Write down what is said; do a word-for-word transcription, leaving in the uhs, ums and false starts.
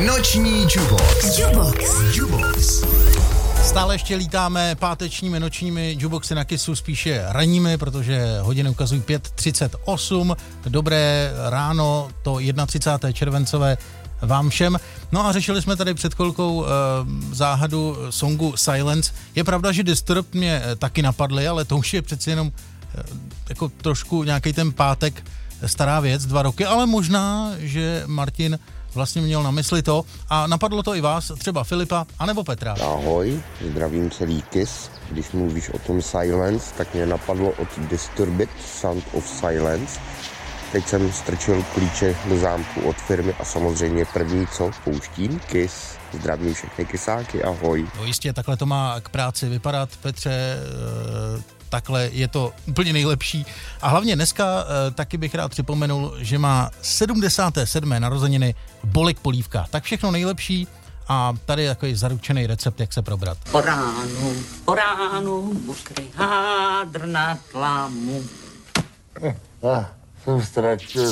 Noční Jubox. Jubox. Jubox. Stále ještě lítáme pátečními nočními Juboxy na Kissu, spíše ranními, protože hodiny ukazují pět třicet osm. Dobré ráno, to třicátého prvního červencové vám všem. No a řešili jsme tady před chvilkou e, záhadu songu Silence. Je pravda, že Disturbed mě taky napadly, ale to už je přeci jenom e, jako trošku nějaký ten pátek stará věc, dva roky, ale možná, že Martin vlastně měl na mysli to a napadlo to i vás, třeba Filipa anebo Petra. Ahoj, zdravím celý Kiss. Když mluvíš o tom Silence, tak mě napadlo od Disturbed Sound of Silence. Teď jsem strčil klíče do zámku od firmy a samozřejmě první, co pouštím, Kiss. Zdravím všechny kysáky, ahoj. No jistě, takhle to má k práci vypadat, Petře, takhle je to úplně nejlepší. A hlavně dneska taky bych rád připomenul, že má sedmdesáté sedmé narozeniny Bolek Polívka. Tak všechno nejlepší a tady je takový zaručený recept, jak se probrat. O ránu, o ránu, mokrý hádr na tlamu. Ah, jsem ztratil.